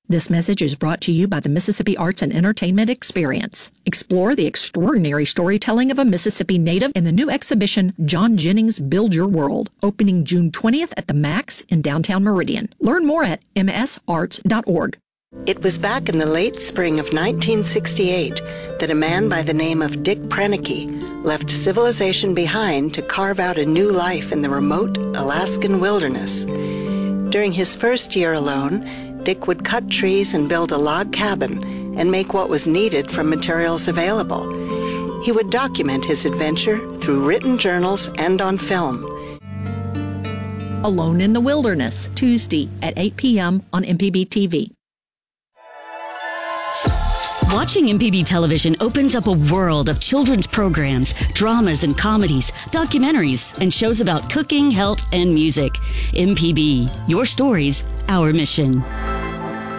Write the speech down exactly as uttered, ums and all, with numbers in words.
This message is brought to you by the Mississippi Arts and Entertainment Experience. Explore the extraordinary storytelling of a Mississippi native in the new exhibition, John Jennings Build Your World, opening June twentieth at the Max in downtown Meridian. Learn more at m s arts dot org. It was back in the late spring of nineteen sixty-eight that a man by the name of Dick Proenneke left civilization behind to carve out a new life in the remote Alaskan wilderness. During his first year alone, Dick would cut trees and build a log cabin and make what was needed from materials available. He would document his adventure through written journals and on film. Alone in the Wilderness, Tuesday at eight p.m. on M P B T V. Watching M P B television opens up a world of children's programs, dramas and comedies, documentaries, and shows about cooking, health, and music. M P B, your stories, our mission.